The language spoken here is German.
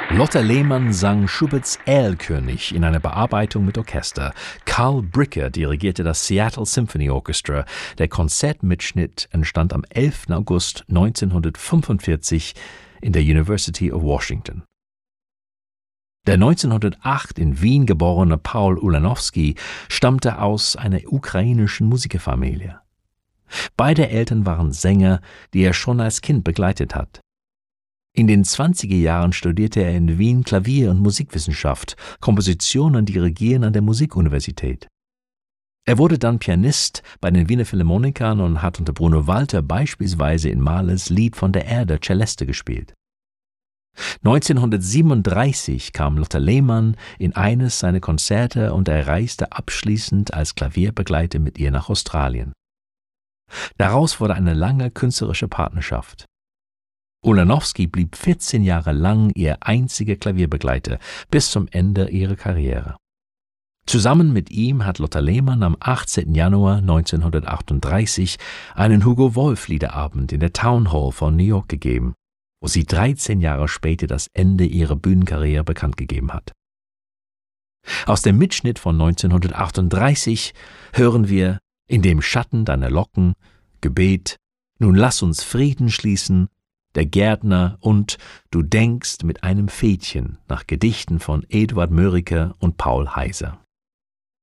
Lotte Lehmann sang Schuberts Erlkönig in einer Bearbeitung mit Orchester. Carl Bricker dirigierte das Seattle Symphony Orchestra. Der Konzertmitschnitt entstand am 11. August 1945 in der University of Washington. Der 1908 in Wien geborene Paul Ulanowski stammte aus einer ukrainischen Musikerfamilie. Beide Eltern waren Sänger, die er schon als Kind begleitet hat. In den 20er Jahren studierte er in Wien Klavier- und Musikwissenschaft, Komposition und Dirigieren an der Musikuniversität. Er wurde dann Pianist bei den Wiener Philharmonikern und hat unter Bruno Walter beispielsweise in Mahlers Lied von der Erde Celeste gespielt. 1937 kam Lotte Lehmann in eines seiner Konzerte und er reiste abschließend als Klavierbegleiter mit ihr nach Australien. Daraus wurde eine lange künstlerische Partnerschaft. Ulanowski blieb 14 Jahre lang ihr einziger Klavierbegleiter bis zum Ende ihrer Karriere. Zusammen mit ihm hat Lotte Lehmann am 18. Januar 1938 einen Hugo Wolf Liederabend in der Town Hall von New York gegeben, wo sie 13 Jahre später das Ende ihrer Bühnenkarriere bekannt gegeben hat. Aus dem Mitschnitt von 1938 hören wir In dem Schatten deiner Locken, Gebet, Nun lass uns Frieden schließen, Der Gärtner und Du denkst mit einem Fädchen nach Gedichten von Eduard Mörike und Paul Heiser.